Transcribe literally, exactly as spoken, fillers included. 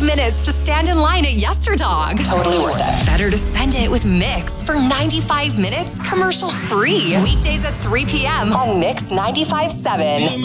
minutes to stand in line at Yesterdog. Totally worth it. Better to spend it with Mix for ninety-five minutes commercial free. Weekdays at three p.m. on Mix ninety-five point seven.